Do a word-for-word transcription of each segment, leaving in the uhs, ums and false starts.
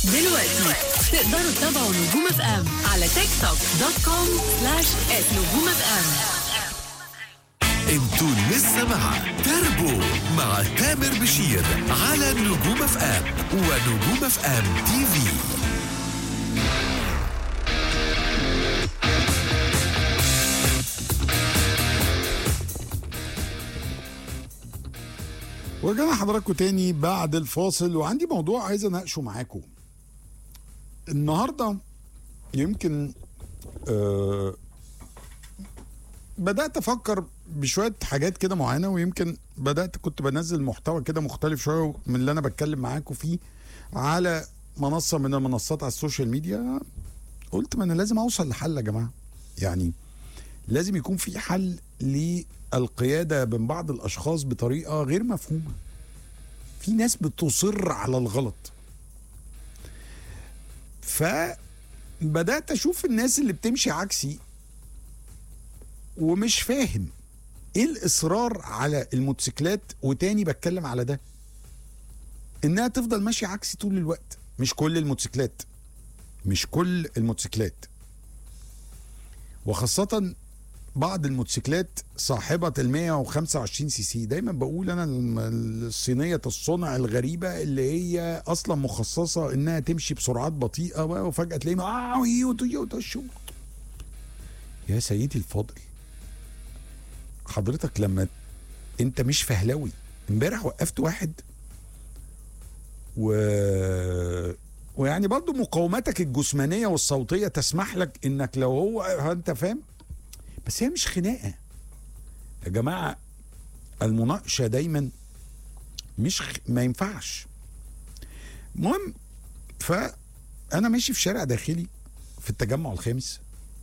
دلوقتي تقدروا تتابعوا نجوم اف ام على تيك توك دوت كوم سلاش نجوم اف ام. انتوا لسه مع تربو مع تامر بشير على نجوم اف ام ونجوم اف ام تي في. ورجعنا حضراتكم تاني بعد الفاصل، وعندي موضوع عايز اناقشه معاكم النهارده. يمكن آه بدأت أفكر بشوية حاجات كده معينة، ويمكن بدأت كنت بنزل محتوى كده مختلف شوية من اللي أنا بتكلم معاكم فيه على منصة من المنصات على السوشيال ميديا. قلت ما أنا لازم أوصل لحل يا جماعة، يعني لازم يكون في حل للقيادة بين بعض الأشخاص بطريقة غير مفهومة. في ناس بتصر على الغلط، فبدأت أشوف الناس اللي بتمشي عكسي ومش فاهم ايه الاصرار على الموتوسيكلات. وتاني بتكلم على ده، انها تفضل ماشيه عكسي طول الوقت. مش كل الموتوسيكلات، مش كل الموتوسيكلات، وخاصه بعض الموتوسيكلات صاحبه ال مية وخمسة وعشرين سي سي. دايما بقول انا الصينيه الصنع الغريبه اللي هي اصلا مخصصه انها تمشي بسرعات بطيئه، وفجاه تلاقيها اه يا سيدي الفاضل. حضرتك لما انت مش فهلوي، امبارح وقفت واحد و... ويعني برضو مقاومتك الجسمانية والصوتية تسمح لك انك لو هو انت فاهم، بس هي مش خناقة يا جماعة. المناقشة دايما مش خ... ما ينفعش. المهم، فانا ماشي في شارع داخلي في التجمع الخامس،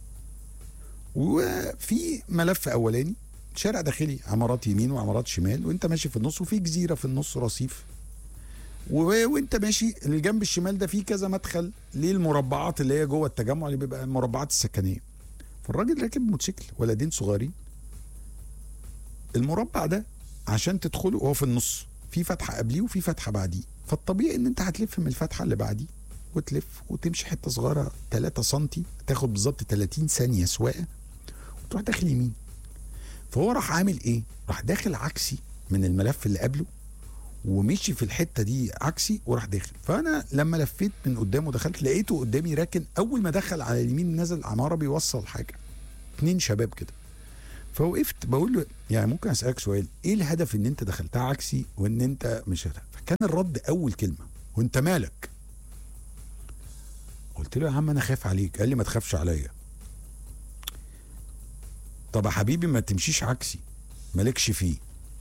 وفي ملف اولاني شارع داخلي، عمارات يمين وعمارات شمال، وانت ماشي في النص، وفي جزيره في النص رصيف، و... وانت ماشي الجنب الشمال ده فيه كذا مدخل للمربعات اللي هي جوه التجمع، اللي بيبقى المربعات السكنيه. فالراجل راكب موتوسيكل، ولدين صغيرين. المربع ده عشان تدخله هو في النص، في فتحه قبليه وفي فتحه بعديه، فالطبيعي ان انت هتلف من الفتحه اللي بعديه وتلف وتمشي حته صغيره ثلاثة سنتي، تاخد بالظبط ثلاثين ثانيه سواقه، وتروح داخل يمين. فهو راح عامل ايه؟ راح داخل عكسي من الملف اللي قبله، ومشي في الحته دي عكسي وراح داخل. فانا لما لفيت من قدامه دخلت، لقيته قدامي راكن. اول ما دخل على اليمين نزل عماره بيوصل حاجه، اتنين شباب كده. فوقفت بقول له يعني ممكن اسالك سؤال، ايه الهدف ان انت دخلتها عكسي وان انت مش هدف؟ فكان الرد اول كلمه، وانت مالك؟ قلت له يا عم انا خايف عليك. قال لي ما تخافش عليا. طب يا حبيبي ما تمشيش عكسي، مالكش فيه.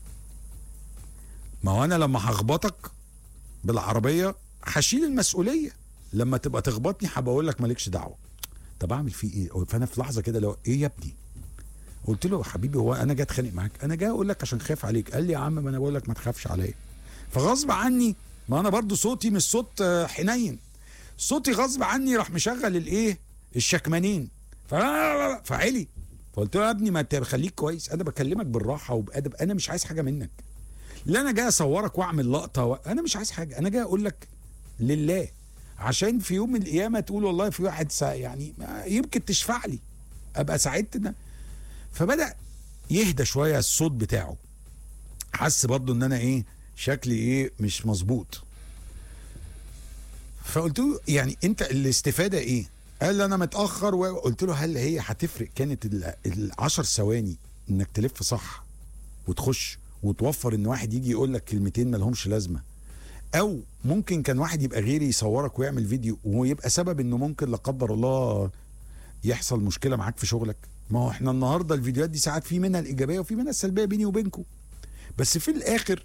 ما هو انا لما هخبطك بالعربيه هشيل المسؤوليه، لما تبقى تخبطني هبقى اقول لك مالكش دعوه. طب اعمل فيه ايه؟ فانا في لحظه كده لو ايه يا ابني؟ قلت له يا حبيبي هو انا جاي اتخانق معاك؟ انا جاي اقول لك عشان خايف عليك. قال لي يا عم ما انا بقول لك ما تخافش عليا. فغصب عني، ما انا برضو صوتي مش صوت حنين، صوتي غصب عني راح مشغل الايه، الشكمانين. فعلي. فقلت له يا ابني ما تخليك كويس، انا بكلمك بالراحه وبادب، انا مش عايز حاجه منك. لا انا جاي اصورك واعمل لقطه و... انا مش عايز حاجه، انا جاي اقول لك لله، عشان في يوم من القيامه تقول والله في واحد سا يعني يمكن تشفع لي ابقى ساعدت. فبدا يهدى شويه الصوت بتاعه، حس برضه ان انا ايه شكلي ايه مش مظبوط. فقلت له يعني انت الاستفاده ايه؟ قال لي انا متاخر. وقلت له هل هي هتفرق كانت العشر ثواني انك تلف صح وتخش وتوفر ان واحد يجي يقول لك كلمتين ما لهمش لازمه، او ممكن كان واحد يبقى غيري يصورك ويعمل فيديو ويبقى سبب انه ممكن لا قدر الله يحصل مشكله معاك في شغلك. ما هو احنا النهارده الفيديوهات دي ساعات في منها الايجابيه وفي منها السلبيه بيني وبينكم، بس في الاخر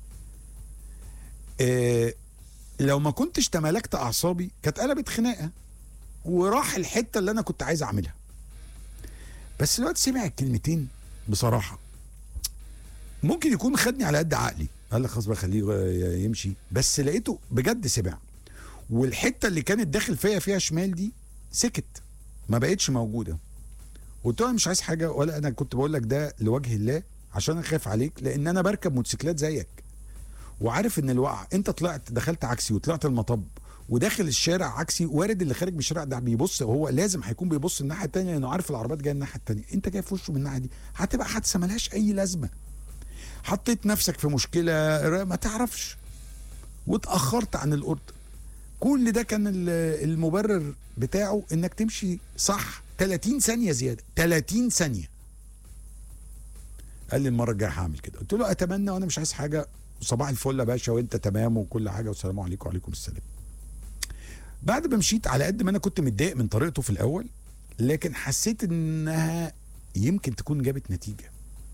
آه لو ما كنتش تمالكت اعصابي كانت قلبت خناقه وراح الحته اللي انا كنت عايز اعملها. بس الوقت سمع الكلمتين بصراحه، ممكن يكون خدني على قد عقلي، قال لك خلاص بقى خليه يمشي، بس لقيته بجد سمع. والحته اللي كانت داخل فيها فيها شمال دي سكت، ما بقتش موجوده. قلت له مش عايز حاجه، ولا انا كنت بقول لك ده لوجه الله عشان انا خايف عليك، لان انا بركب موتوسيكلات زيك وعارف ان الوقع انت طلعت دخلت عكسي وطلعت المطب وداخل الشارع عكسي، وارد اللي خارج من الشارع ده بيبص، وهو لازم هيكون بيبص الناحيه الثانيه لانه عارف العربيات جايه الناحيه الثانيه، انت جاي في وشه من الناحيه دي، هتبقى حادثه ملهاش اي لازمه، حطيت نفسك في مشكله ما تعرفش واتاخرت عن الاوردر. كل ده كان المبرر بتاعه انك تمشي صح ثلاثين ثانيه زياده، ثلاثين ثانيه. قال لي المره الجايه هعمل كده، قلت له اتمنى وانا مش عايز حاجه، وصباح الفل يا باشا وانت تمام وكل حاجه والسلام عليكم وعليكم السلام. بعد ما مشيت، على قد ما انا كنت متضايق من طريقته في الاول، لكن حسيت انها يمكن تكون جابت نتيجه،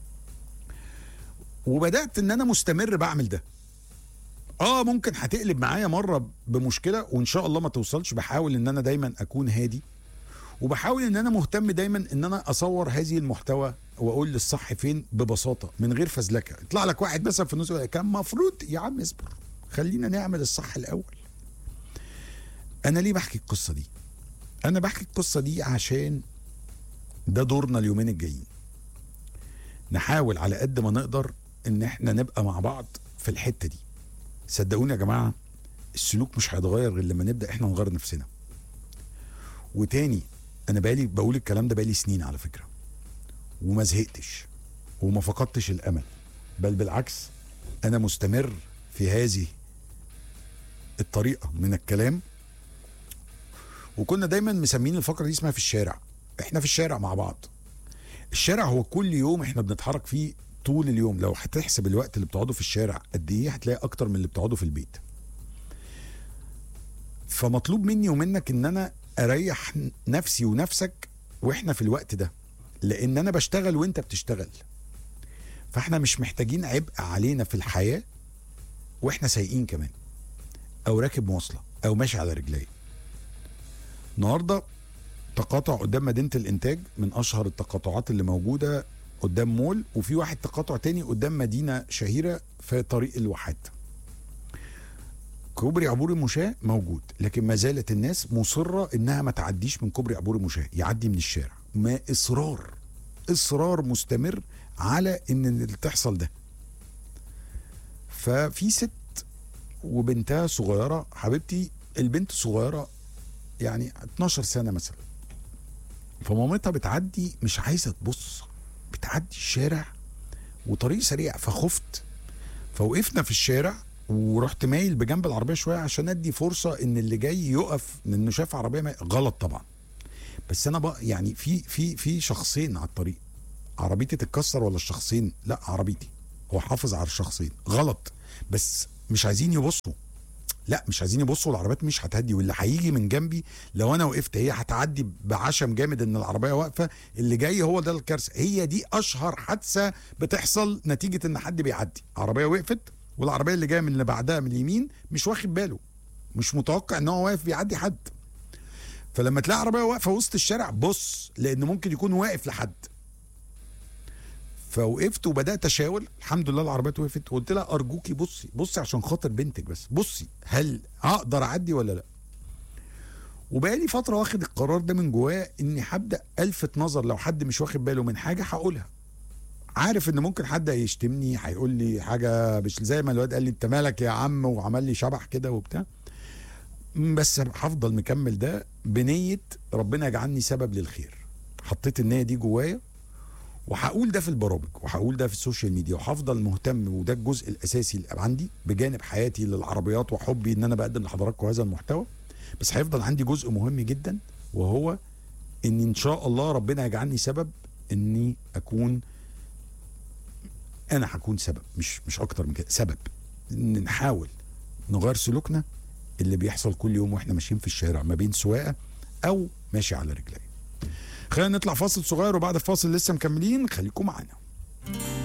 وبدات ان انا مستمر بعمل ده. اه ممكن هتقلب معايا مره بمشكله وان شاء الله ما توصلش، بحاول ان انا دايما اكون هادي، وبحاول ان انا مهتم دايما ان انا اصور هذه المحتوى واقول للصح فين ببساطه من غير فزلكه. يطلع لك واحد مثلا في النص كان مفروض، يا عم اصبر، خلينا نعمل الصح الاول. انا ليه بحكي القصه دي؟ انا بحكي القصه دي عشان ده دورنا اليومين الجايين، نحاول على قد ما نقدر ان احنا نبقى مع بعض في الحته دي. صدقوني يا جماعه السلوك مش هيتغير غير لما نبدا احنا نغير نفسنا. وتاني انا بقالي بقول الكلام ده بقالي سنين على فكره، وما زهقتش وما فقدتش الامل، بل بالعكس انا مستمر في هذه الطريقه من الكلام. وكنا دايما مسمين الفقره دي اسمها في الشارع. احنا في الشارع مع بعض. الشارع هو كل يوم احنا بنتحرك فيه طول اليوم. لو هتحسب الوقت اللي بتقعده في الشارع قد ايه، هتلاقي اكتر من اللي بتقعده في البيت. فمطلوب مني ومنك ان انا اريح نفسي ونفسك واحنا في الوقت ده، لان انا بشتغل وانت بتشتغل، فاحنا مش محتاجين عبء علينا في الحياه واحنا سايقين كمان، او راكب مواصله، او ماشي على رجلي. النهارده تقاطع قدام مدينه الانتاج، من اشهر التقاطعات اللي موجوده قدام مول، وفي واحد تقاطع تاني قدام مدينه شهيره في طريق الواحات. كوبري عبور المشاة موجود، لكن ما زالت الناس مصره انها ما تعديش من كوبري عبور المشاة، يعدي من الشارع. ما اصرار اصرار مستمر على ان اللي تحصل ده. ففي ست وبنتها صغيره، حبيبتي البنت صغيره يعني اتناشر سنه مثلا، فمامتها بتعدي مش عايزه تبص، بتعدي الشارع وطريق سريع، فخفت، فوقفنا في الشارع ورحت مايل بجنب العربيه شويه عشان ادي فرصه ان اللي جاي يقف، لانه شاف عربيه ما... غلط طبعا. بس انا بقى يعني في في في شخصين على الطريق، عربيتي تتكسر ولا الشخصين؟ لا عربيتي. هو حافظ على الشخصين، غلط، بس مش عايزين يبصوا. لا مش عايزين يبصوا، العربيات مش هتهدي، واللي هيجي من جنبي لو انا وقفت هي هتعدي بعشم جامد ان العربيه واقفه، اللي جاي هو ده الكارثه. هي دي اشهر حادثه بتحصل نتيجه ان حد بيعدي، عربيه وقفت والعربيه اللي جايه من اللي بعدها من اليمين مش واخد باله، مش متوقع ان هو واقف بيعدي حد. فلما تلاقي عربيه واقفه وسط الشارع بص، لان ممكن يكون واقف لحد. فوقفت وبدات اشاور، الحمد لله العربيات وقفت، وقلت لها ارجوكي بصي بصي عشان خاطر بنتك، بس بصي هل اقدر اعدي ولا لا. وبقالي فتره واخد القرار ده من جوايا، اني هبدا الفت نظر لو حد مش واخد باله من حاجه هقولها. عارف ان ممكن حد هيشتمني، هيقول لي حاجه مش زي ما الواد قال لي انت مالك يا عم وعمل لي شبح كده وبتاع، بس هفضل مكمل ده بنيه ربنا يجعلني سبب للخير. حطيت النيه دي جوايا، وهقول ده في البرامج، وهقول ده في السوشيال ميديا، وهفضل مهتم، وده الجزء الاساسي اللي عندي بجانب حياتي للعربيات وحبي ان انا بقدم لحضراتكم هذا المحتوى. بس هيفضل عندي جزء مهم جدا، وهو ان ان شاء الله ربنا يجعلني سبب، اني اكون انا هكون سبب، مش مش اكتر من كده، سبب ان نحاول نغير سلوكنا اللي بيحصل كل يوم واحنا ماشيين في الشارع، ما بين سواقه او ماشي على رجلي. خلينا نطلع فاصل صغير، وبعد الفاصل لسه مكملين، خليكم معانا.